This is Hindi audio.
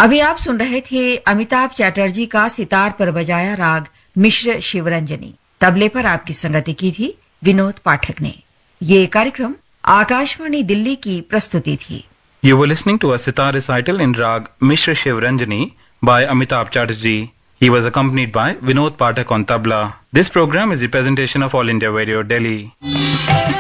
अभी आप सुन रहे थे अमिताभ चैटर्जी का सितार पर बजाया राग मिश्र शिवरंजनी। तबले पर आपकी संगति की थी विनोद पाठक ने। ये कार्यक्रम आकाशवाणी दिल्ली की प्रस्तुति थी। You were listening to a sitar recital in Rag Mishra Shivranjani by Amitabh Chatterjee. He was accompanied by Vinod Pathak on tabla. This program is a presentation of All India Radio, Delhi.